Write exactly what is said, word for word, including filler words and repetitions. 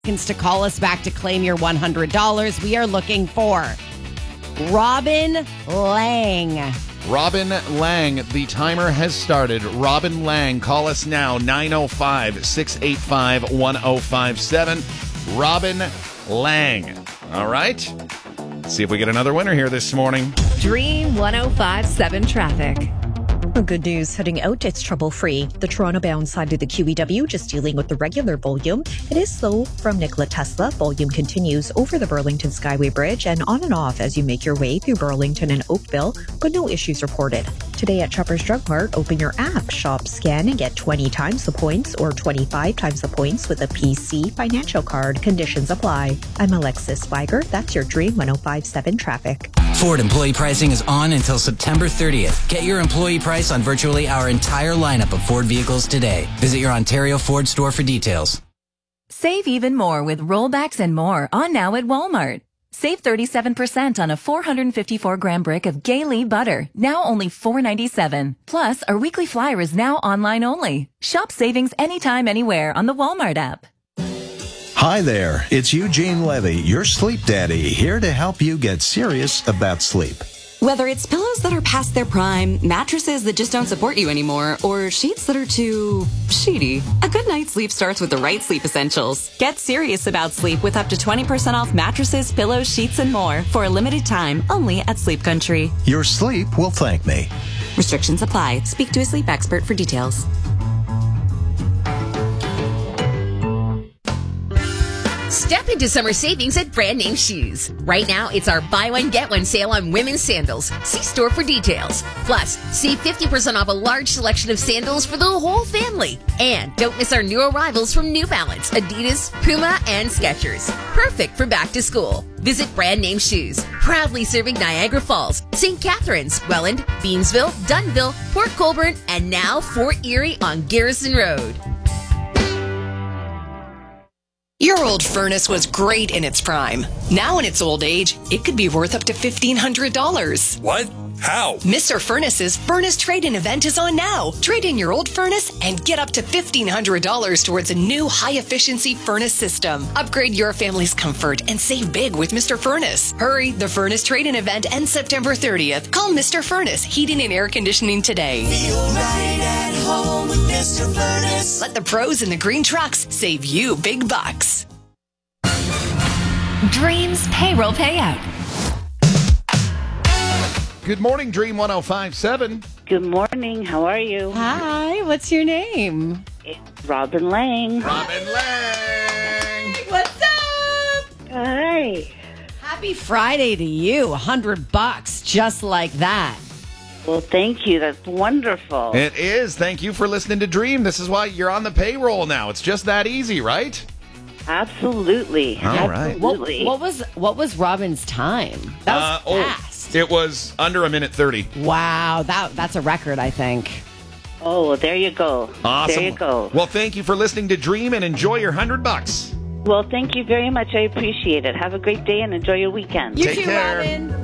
To call us back to claim your one hundred dollars. We are looking for Robin Lang. Robin Lang, the timer has started. Robin Lang, call us now, nine oh five, six eight five, one oh five seven. Robin Lang. All right. Let's see if we get another winner here this morning. Dream one oh five seven traffic. Good news, heading out, it's trouble-free. The Toronto-bound side of the Q E W just dealing with the regular volume. It is slow from Nikola Tesla. Volume continues over the Burlington Skyway Bridge and on and off as you make your way through Burlington and Oakville, but no issues reported. Today at Shoppers Drug Mart, open your app, shop, scan, and get twenty times the points or twenty-five times the points with a P C financial card. Conditions apply. I'm Alexis Weiger. That's your Dream one oh five seven traffic. Ford employee pricing is on until September thirtieth. Get your employee price on virtually our entire lineup of Ford vehicles today. Visit your Ontario Ford store for details. Save even more with rollbacks and more on now at Walmart. Save thirty-seven percent on a four hundred fifty-four gram brick of Gaylee butter, now only four ninety-seven. Plus, our weekly flyer is now online only. Shop savings anytime, anywhere on the Walmart app. Hi there, it's Eugene Levy, your sleep daddy, here to help you get serious about sleep. Whether it's pillows that are past their prime, mattresses that just don't support you anymore, or sheets that are too sheety, a good night's sleep starts with the right sleep essentials. Get serious about sleep with up to twenty percent off mattresses, pillows, sheets, and more for a limited time only at Sleep Country. Your sleep will thank me. Restrictions apply. Speak to a sleep expert for details. Step into summer savings at Brand Name Shoes. Right now, it's our buy one, get one sale on women's sandals. See store for details. Plus, save fifty percent off a large selection of sandals for the whole family. And don't miss our new arrivals from New Balance, Adidas, Puma, and Skechers. Perfect for back to school. Visit Brand Name Shoes, proudly serving Niagara Falls, Saint Catharines, Welland, Beamsville, Dunnville, Port Colborne, and now Fort Erie on Garrison Road. Your old furnace was great in its prime. Now in its old age, it could be worth up to fifteen hundred dollars. What? How? Mister Furnace's Furnace Trade-In event is on now. Trade in your old furnace and get up to fifteen hundred dollars towards a new high-efficiency furnace system. Upgrade your family's comfort and save big with Mister Furnace. Hurry, the Furnace Trade-In event ends September thirtieth. Call Mister Furnace Heating and Air Conditioning today. Feel right at home with Mister Furnace. Let the pros in the green trucks save you big bucks. Dreams Payroll Payout. Good morning, Dream one oh five seven. Good morning. How are you? Hi. What's your name? It's Robin Lang. Robin Lang. What's up? Hi. Happy Friday to you. A hundred bucks, just like that. Well, thank you. That's wonderful. It is. Thank you for listening to Dream. This is why you're on the payroll now. It's just that easy, right? Absolutely. All right. Absolutely. What, what was what was Robin's time? That was Uh, oh, fast. it was under a minute thirty. Wow, that that's a record, I think. Oh, well, there you go. Awesome. There you go. Well, thank you for listening to Dream and enjoy your hundred bucks. Well, thank you very much. I appreciate it. Have a great day and enjoy your weekend. You Take too, care. Robin.